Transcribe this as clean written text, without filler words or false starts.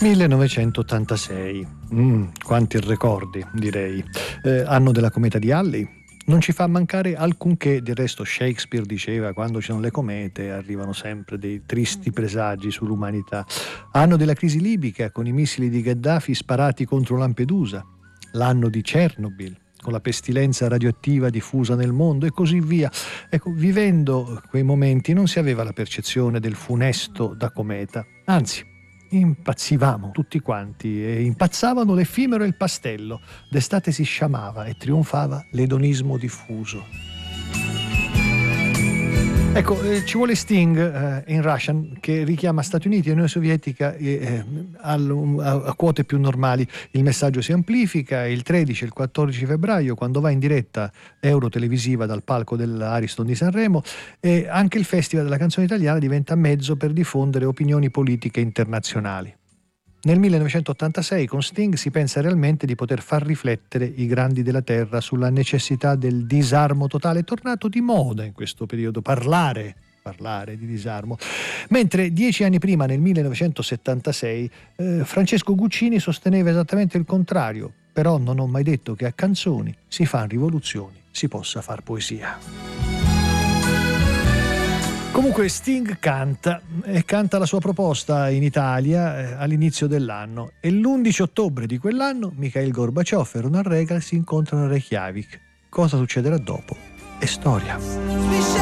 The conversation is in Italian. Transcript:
1986, quanti ricordi, direi. Anno della cometa di Halley. Non ci fa mancare alcunché, del resto Shakespeare diceva: quando ci sono le comete arrivano sempre dei tristi presagi sull'umanità. Anno della crisi libica, con i missili di Gheddafi sparati contro Lampedusa. L'anno di Chernobyl, con la pestilenza radioattiva diffusa nel mondo, e così via. Ecco, vivendo quei momenti non si aveva la percezione del funesto da cometa, anzi impazzivamo tutti quanti, e impazzavano l'effimero e il pastello. D'estate si sciamava e trionfava l'edonismo diffuso. Ecco, ci vuole Sting in Russian, che richiama Stati Uniti e Unione Sovietica a quote più normali. Il messaggio si amplifica il 13 e il 14 febbraio, quando va in diretta eurotelevisiva dal palco dell'Ariston di Sanremo, e anche il Festival della canzone italiana diventa mezzo per diffondere opinioni politiche internazionali. Nel 1986 con Sting si pensa realmente di poter far riflettere i grandi della terra sulla necessità del disarmo totale. È tornato di moda in questo periodo parlare di disarmo. Mentre 10 anni prima, nel 1976, Francesco Guccini sosteneva esattamente il contrario. Però non ho mai detto che a canzoni si fan rivoluzioni, si possa far poesia. Comunque Sting canta la sua proposta in Italia all'inizio dell'anno, e l'11 ottobre di quell'anno Mikhail Gorbaciov e Ronald Reagan si incontrano a Reykjavik. Cosa succederà dopo è storia.